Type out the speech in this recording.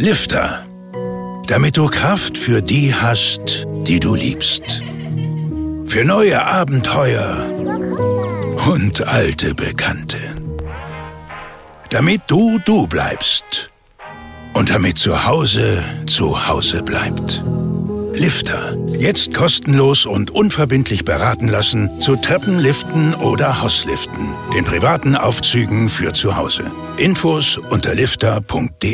Lifter. Damit du Kraft für die hast, die du liebst. Für neue Abenteuer und alte Bekannte. Damit du bleibst. Und damit zu Hause bleibt. Lifter. Jetzt kostenlos und unverbindlich beraten lassen zu Treppenliften oder Hausliften. Den privaten Aufzügen für zu Hause. Infos unter lifter.de